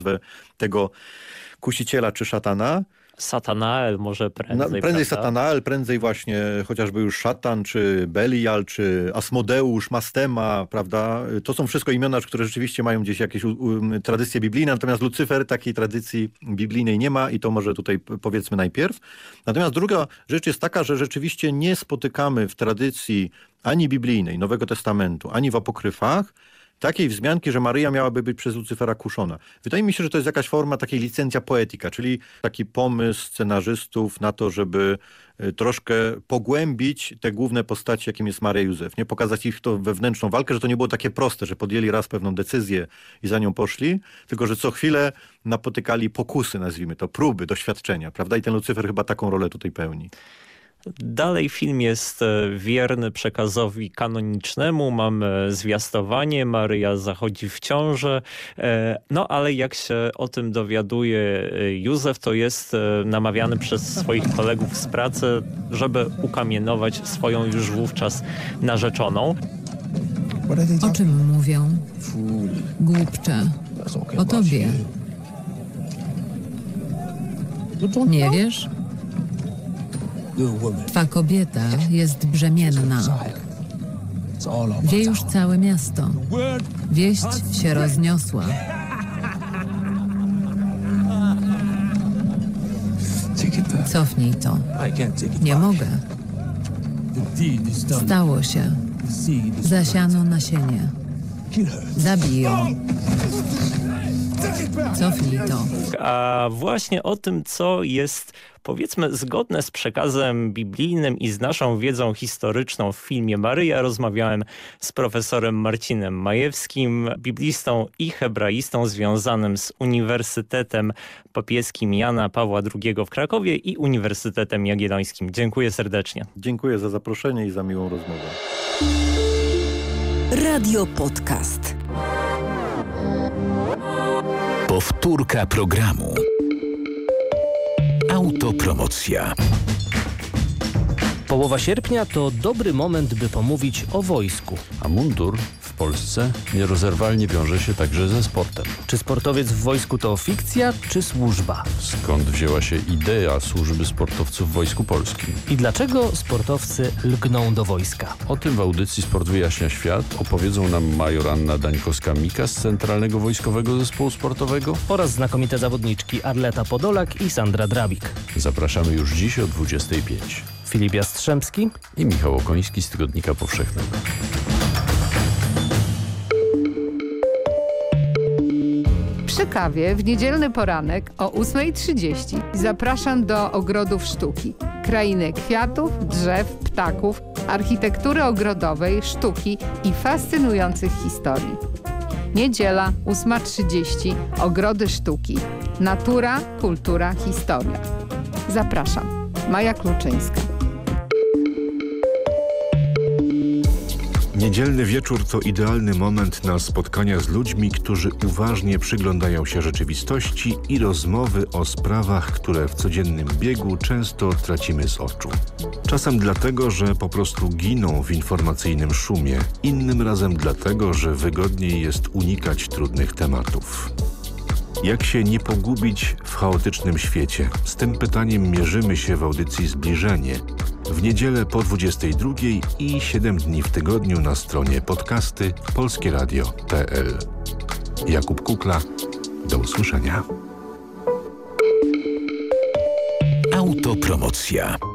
tego kusiciela czy szatana. Satanael może prędzej. Prędzej Satanael, prędzej właśnie chociażby już szatan, czy Belial, czy Asmodeusz, Mastema, prawda? To są wszystko imiona, które rzeczywiście mają gdzieś jakieś tradycje biblijne, natomiast Lucyfer takiej tradycji biblijnej nie ma i to może tutaj powiedzmy najpierw. Natomiast druga rzecz jest taka, że rzeczywiście nie spotykamy w tradycji ani biblijnej, Nowego Testamentu, ani w apokryfach takiej wzmianki, że Maryja miałaby być przez Lucyfera kuszona. Wydaje mi się, że to jest jakaś forma takiej licencja poetyka, czyli taki pomysł scenarzystów na to, żeby troszkę pogłębić te główne postaci, jakim jest Maria i Józef. Nie pokazać ich to wewnętrzną walkę, że to nie było takie proste, że podjęli raz pewną decyzję i za nią poszli, tylko że co chwilę napotykali pokusy, nazwijmy to, próby, doświadczenia, prawda? I ten Lucyfer chyba taką rolę tutaj pełni. Dalej film jest wierny przekazowi kanonicznemu. Mamy zwiastowanie, Maryja zachodzi w ciążę, no ale jak się o tym dowiaduje Józef, to jest namawiany przez swoich kolegów z pracy, żeby ukamienować swoją już wówczas narzeczoną. O czym mówią? Głupcze. O tobie. Nie wiesz? Twa kobieta jest brzemienna. Wie już całe miasto. Wieść się rozniosła. Cofnij to. Nie mogę. Stało się. Zasiano nasienie. Zabij ją. Cofnij to. A właśnie o tym, co jest, powiedzmy, zgodne z przekazem biblijnym i z naszą wiedzą historyczną w filmie Maryja, rozmawiałem z profesorem Marcinem Majewskim, biblistą i hebraistą związanym z Uniwersytetem Papieskim Jana Pawła II w Krakowie i Uniwersytetem Jagiellońskim. Dziękuję serdecznie. Dziękuję za zaproszenie i za miłą rozmowę. Radio Podcast. Powtórka programu. Autopromocja. Połowa sierpnia to dobry moment, by pomówić o wojsku. A mundur w Polsce nierozerwalnie wiąże się także ze sportem. Czy sportowiec w wojsku to fikcja, czy służba? Skąd wzięła się idea służby sportowców w Wojsku Polskim? I dlaczego sportowcy lgną do wojska? O tym w audycji Sport wyjaśnia świat opowiedzą nam major Anna Dańkowska-Mika z Centralnego Wojskowego Zespołu Sportowego Oraz znakomite zawodniczki Arleta Podolak i Sandra Drabik. Zapraszamy już dziś o 25. Filip Jastrzębski i Michał Okoński z Tygodnika Powszechnego. Przy kawie w niedzielny poranek o 8:30 zapraszam do ogrodów sztuki. Krainy kwiatów, drzew, ptaków, architektury ogrodowej, sztuki i fascynujących historii. Niedziela, 8:30. Ogrody sztuki. Natura, kultura, historia. Zapraszam. Maja Kluczyńska. Niedzielny wieczór to idealny moment na spotkania z ludźmi, którzy uważnie przyglądają się rzeczywistości i rozmowy o sprawach, które w codziennym biegu często tracimy z oczu. Czasem dlatego, że po prostu giną w informacyjnym szumie, innym razem dlatego, że wygodniej jest unikać trudnych tematów. Jak się nie pogubić w chaotycznym świecie? Z tym pytaniem mierzymy się w audycji Zbliżenie. W niedzielę po 22:00 i 7 dni w tygodniu na stronie podcasty polskieradio.pl. Jakub Kukla, do usłyszenia. Autopromocja.